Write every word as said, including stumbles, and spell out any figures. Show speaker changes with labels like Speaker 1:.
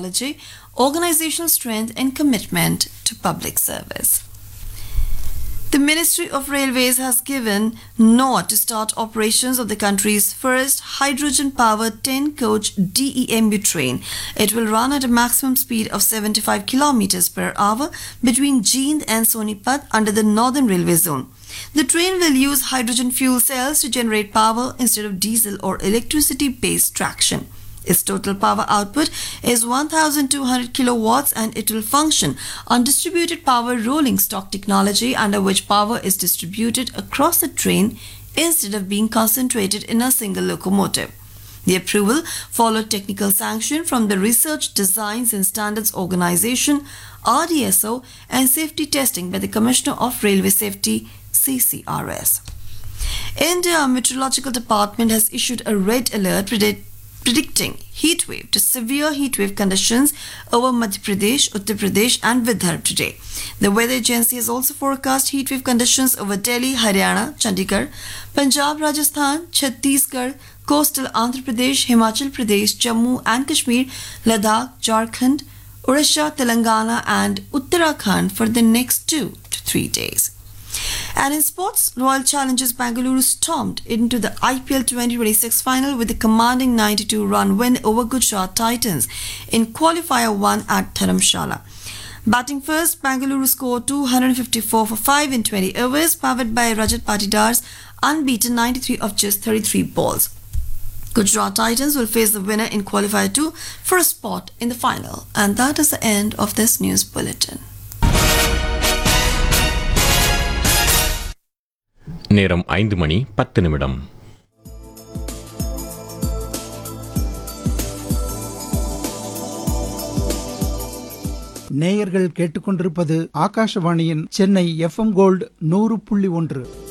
Speaker 1: technology, organizational strength, and commitment to public service. The Ministry of Railways has given nod to start operations of the country's first hydrogen-powered ten-coach D E M U train. It will run at a maximum speed of seventy-five kilometers per hour between Jind and Sonipat under the Northern Railway Zone. The train will use hydrogen fuel cells to generate power instead of diesel or electricity-based traction. Its total power output is one thousand two hundred kilowatts and it will function on distributed power rolling stock technology, under which power is distributed across the train instead of being concentrated in a single locomotive. The approval followed technical sanction from the Research, Designs and Standards Organization R D S O and safety testing by the Commissioner of Railway Safety C C R S. India Meteorological Department has issued a red alert predict predicting heatwave to severe heatwave conditions over Madhya Pradesh, Uttar Pradesh and Vidarbha today. The weather agency has also forecast heatwave conditions over Delhi, Haryana, Chandigarh, Punjab, Rajasthan, Chhattisgarh, coastal Andhra Pradesh, Himachal Pradesh, Jammu and Kashmir, Ladakh, Jharkhand, Odisha, Telangana and Uttarakhand for the next two to three days. And in sports, Royal Challengers Bangalore stormed into the I P L twenty twenty-six final with a commanding ninety-two run win over Gujarat Titans in Qualifier one at Dharamshala. Batting first, Bangalore scored two hundred fifty-four for five in twenty overs, powered by Rajat Patidar's unbeaten ninety-three of just thirty-three balls. Gujarat Titans will face the winner in Qualifier two for a spot in the final. And that is the end of this news bulletin.
Speaker 2: நேரம் ஐந்து மணி பத்து நிமிடம்.
Speaker 3: நேயர்கள் கேட்டுக்கொண்டிருப்பது ஆகாஷவாணியின் Chennai F M gold நூறு புள்ளி ஒன்று.